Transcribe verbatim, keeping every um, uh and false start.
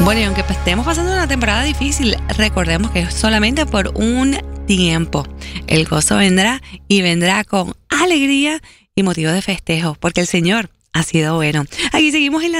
Bueno, y aunque estemos pasando una temporada difícil, recordemos que es solamente por un tiempo. El gozo vendrá y vendrá con alegría y motivo de festejo, porque el Señor ha sido bueno. Aquí seguimos en la